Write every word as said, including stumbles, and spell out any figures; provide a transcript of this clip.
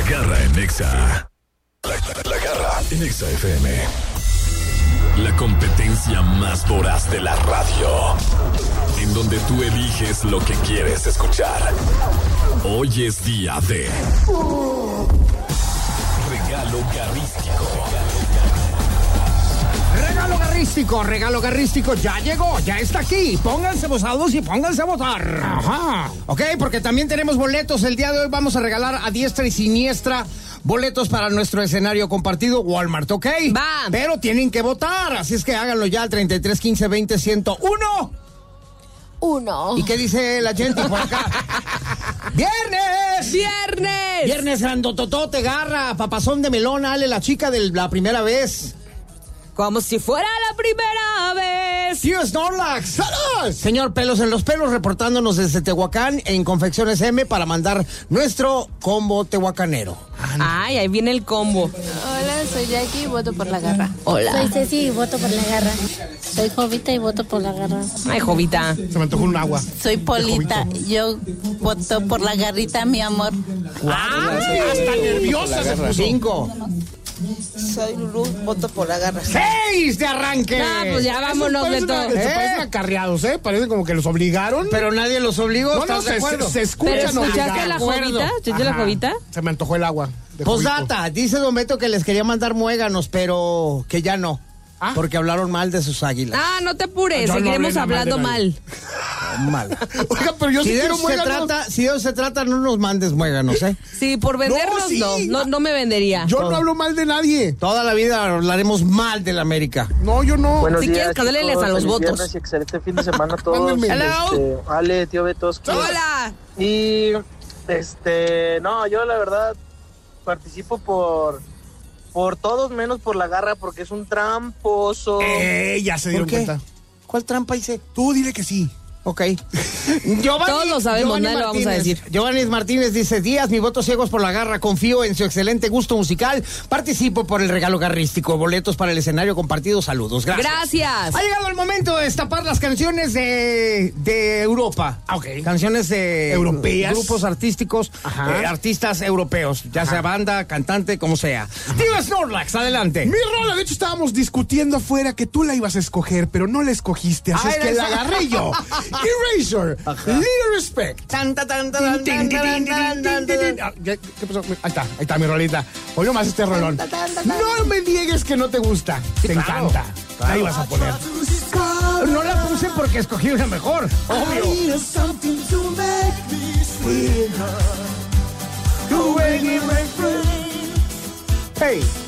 Garra en Nexa. La, la, la Garra en Nexa F M. La competencia más voraz de la radio. En donde tú eliges lo que quieres escuchar. Hoy es día de Regalo Garrístico. Regalo garrístico, regalo garrístico, ya llegó, ya está aquí. Pónganse bozados y pónganse a votar. Ajá. Ok, porque también tenemos boletos. El día de hoy vamos a regalar a diestra y siniestra boletos para nuestro escenario compartido Walmart, ¿ok? Va. Pero tienen que votar, así es que háganlo ya al treinta y tres, quince, veinte, ciento uno. Uno. ¿Y qué dice la gente por acá? ¡Viernes! ¡Viernes! Viernes grandototote, Garra, papazón de melón, Ale, la chica de la primera vez. Como si fuera la primera vez. Tío Snorlax, ¡saludos! Señor Pelos en los Pelos, reportándonos desde Tehuacán en Confecciones M para mandar nuestro combo tehuacanero. Ay, ahí viene el combo. Hola, soy Jackie y voto por la Garra. Hola. Soy Ceci y voto por la Garra. Soy Jovita y voto por la Garra. Ay, Jovita. Se me antojó un agua. Soy Polita, yo voto por la Garrita, mi amor. Ah, hasta nerviosa se puso. Cinco. Soy Lulú, voto por la Garra. ¡Seis de arranque! Ah, pues ya vámonos de todo. Se ¿Eh? parecen acarreados, ¿eh? Parecen como que los obligaron. Pero nadie los obligó, no, no, ¿estás de se, acuerdo? se, se escuchan ¿Pero escuchaste obligados. la acuerdo. Jovita? ¿Escuchaste la Ajá. Jovita? Se me antojó el agua. de Postdata, Jovito. dice Don Beto que les quería mandar muéganos, pero que ya no. ¿Ah? Porque hablaron mal de sus águilas. Ah, no te apures, Yo no seguiremos hablé nada hablando mal de mal. Mal. Oiga, pero yo Si sí de quiero eso se muéganos. trata, si de eso se trata, no nos mandes muéganos, ¿eh? Sí, por vendernos sí. no, no, no me vendería. Yo no hablo mal de nadie. Toda la vida hablaremos mal del América. No, yo no. Buenos Si días, quieres, cántaleles chicos. a los Feliz votos. viernes y excelente fin de semana a todos. Mándenme. Hello. Este, Ale, tío Betoski. Hola. Y, este, no, yo la verdad participo por, por todos menos por la Garra porque es un tramposo. Eh, ya se dieron ¿Por qué? cuenta. ¿Cuál trampa hice? Tú dile que sí. Ok. Giovanni, Todos lo sabemos, Giovanni nadie lo vamos a Martínez. decir. Giovanni Martínez dice: Díaz, mi voto ciegos por la Garra, confío en su excelente gusto musical, participo por el regalo garrístico, boletos para el escenario compartido, saludos. Gracias. Gracias. Ha llegado el momento de destapar las canciones de, de Europa. Ah, ok. Canciones de Europeas. grupos artísticos, Ajá. eh, artistas europeos, ya sea banda, cantante, como sea. Tío Snorlax, adelante. Mi rola, de hecho estábamos discutiendo afuera que tú la ibas a escoger, pero no la escogiste, así Ah, es que era la esa. agarré yo. Erasure, Little Respect. Tan, tan, tan, tan, tan, tan, tan, tan, tan. Ah, ¿Qué qué pasó? Ahí está, ahí está mi rolita. Hoy nomás este rolón. No me niegues que no te gusta. Te claro, encanta. La ibas a poner. No la puse porque escogí una mejor, obvio. Hey.